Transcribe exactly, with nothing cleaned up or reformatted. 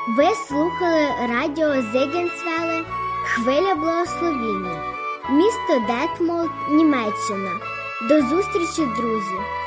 Ви слухали радіо Зигенсвеле «Хвиля благословіння», місто Детмолд, Німеччина. До зустрічі, друзі!